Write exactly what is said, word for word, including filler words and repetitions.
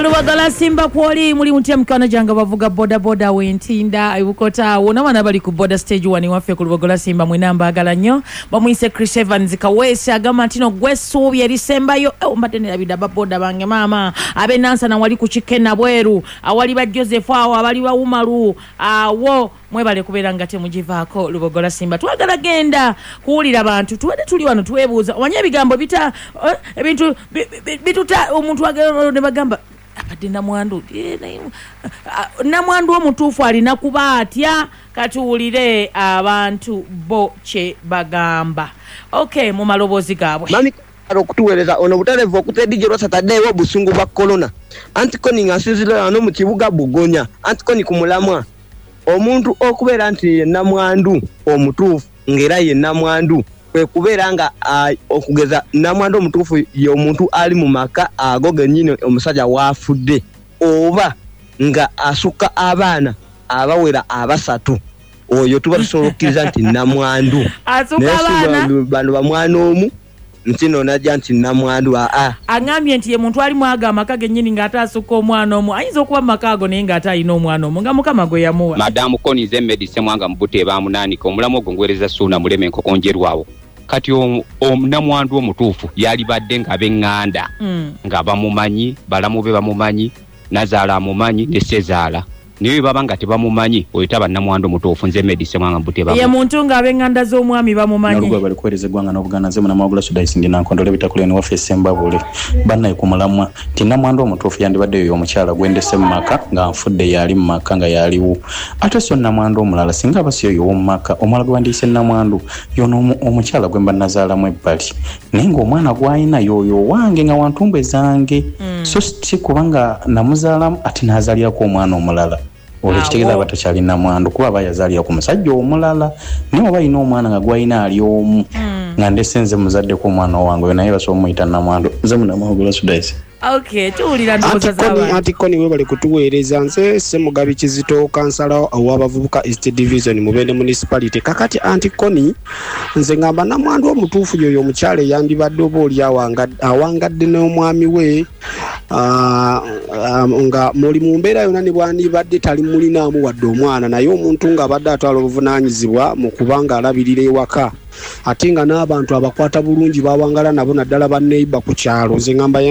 Olubagala Simba kwoli muli mutya mukana janga bavuga boda boda wentinda ibukota wona wana bali ku boda stage one waffe ku Lubagala Simba mwenamba agala nnyo bamwise Chris Evans kawese agamba ntino gwesubi erisemba yo e umbatenera bidaba boda bange mama abe nansa na wali ku chikena bweru awali ba Joseph awo abali ba Umaru awo mwebale kubera ngate mujivako Lubagala Simba twagala genda kuulira abantu tuwede tuli wano tuwebuza wanye bigambo bita ebintu bituta omuntu agala ne bagamba abadde namwandu namwandu omutuufu alina kuba atya katuwulire abantu bo kye bagamba. Okay, mu malobozi gaabwe mami okutuweereza ono butalevu okutedijirwa Saturday wo busungu bwa corona antikoni ngasizira ano mu kibuga Bugonya antikoni ku mulamwa omuntu okubeera nti namwandu omutuufu ngera ye namwandu kwe kubeera nga uh, okugeza namwandu omutuufu y'omuntu ali mu maka agoge nyine omusajja wafudde oba nga asuka abaana abawera abasatu oyo tuba tusolokiriza nti namwandu asuka abaana bano bamwana omu ntino najja nti namwandu a angambye nti ye muntu ali mwaga amaka gennyini ng'ate asuka omwana omu ayinza okuba makago naye ng'ate alina omwana omu nga mukama gwe yamuwa. Madamu Konize Medise mwanga mubute bamunaanika omulamu ogwo ngwereza suuna muleme nkokonjerwawo kati namwandu omutuufu yali badde nga b'eŋŋanda mm. nga bamumanyi balamu be bamumanyi nazaala amumanyi ne sezaala niyo baba nga tebamumanyi oyitaba namwandu omutuufu nze Medise mwanga mbute bamu ye muntu nga ab'eŋŋanda z'omwami bamumanyi n'olugwa bali kuweereza eggwanga n'Obuganda nze munamwagula Sudaisi ndi nankondole bitakule ne waffe Sembabule bannaye ku mulamwa nti namwandu omutuufu yandibadde yoyo omukyala gwendese mu maka nga nfudde yali mu maka nga yaliwo ate so namwandu omulala singa abasi yoyo w'omu maka omulala gwe wandiise namwandu yono omukyala gwe mba nazaalamu ebbali naye ng'omwana gw'alina yoyo wange nga wantumbwe zange mm. so si kubanga namuzaalamu ate n'azaalirako omwana omulala olekitegeeza batakyali namwandu kuba bayazaalira ku musajja omulala naye oba alina omwana nga gwalina ali omu nga ndese nze muzadde ku omwana wange naye basobola omuyita namwandu nze munamwagula Sudaisi. Okay, tuwulira ndowooza z'abantu. Antikoni we bali kutuweereza nze Ssemugabi Kizito kansala ow'abavubuka East Division mu Bende Municipality kakati Antikoni nze ngamba namwandu omutuufu yoyo omukyala yandibadde oba oli awangadde n'omwami we uh, um, nga muli mu mbeera yonna ne bwandibadde tali mulinaamu wadde omwana naye omuntu ng'abadde atwala obuvunaanyizibwa mu kubanga alabirira ewaka ate nga n'abantu abakwata bulungi bawangala nabo naddala banneiba ku kyalo nze ngamba